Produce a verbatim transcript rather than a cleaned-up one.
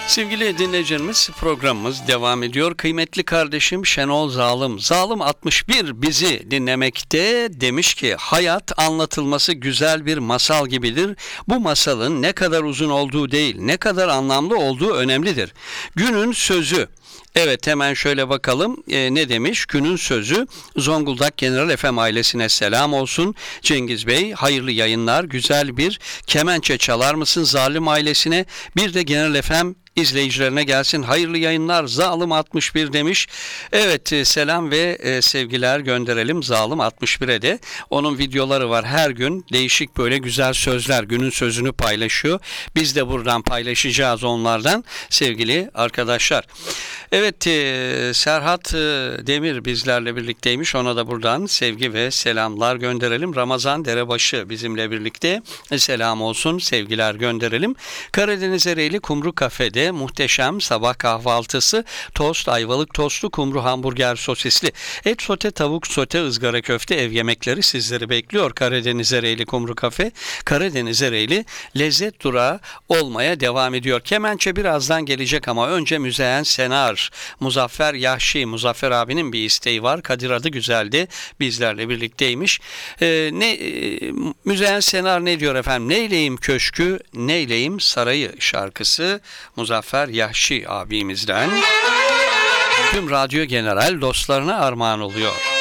Sevgili dinleyicilerimiz, programımız devam ediyor. Kıymetli kardeşim Şenol Zalım, Zalım altmış bir bizi dinlemekte. Demiş ki hayat anlatılması güzel bir masal gibidir. Bu masalın ne kadar uzun olduğu değil, ne kadar anlamlı olduğu önemlidir. Günün sözü. Evet, hemen şöyle bakalım e, ne demiş? Günün sözü Zonguldak General F M ailesine selam olsun. Cengiz Bey, hayırlı yayınlar. Güzel bir kemençe çalar mısın Zalim ailesine? Bir de General F M izleyicilerine gelsin. Hayırlı yayınlar Zalim altmış bir demiş. Evet, e, selam ve e, sevgiler gönderelim Zalim altmış bire de. Onun videoları var, her gün değişik böyle güzel sözler, günün sözünü paylaşıyor. Biz de buradan paylaşacağız onlardan sevgili arkadaşlar. Evet, e, Serhat e, Demir bizlerle birlikteymiş. Ona da buradan sevgi ve selamlar gönderelim. Ramazan Derebaşı bizimle birlikte. E, selam olsun, sevgiler gönderelim. Karadeniz Ereğli Kumru Kafe'de muhteşem sabah kahvaltısı, tost, ayvalık tostu, kumru hamburger sosisli, et sote, tavuk sote, ızgara köfte, ev yemekleri sizleri bekliyor. Karadeniz Ereğli Kumru Kafe, Karadeniz Ereğli lezzet durağı olmaya devam ediyor. Kemençe birazdan gelecek ama önce Müzeyyen Senar, Muzaffer Yahşi, Muzaffer abinin bir isteği var. Kadir adı güzeldi, bizlerle birlikteymiş. Ee, ne e, Müzeyyen Senar ne diyor efendim? Neyleyim köşkü, neyleyim sarayı şarkısı Muzaffer Yahşi abimizden tüm Radyo General dostlarına armağan oluyor.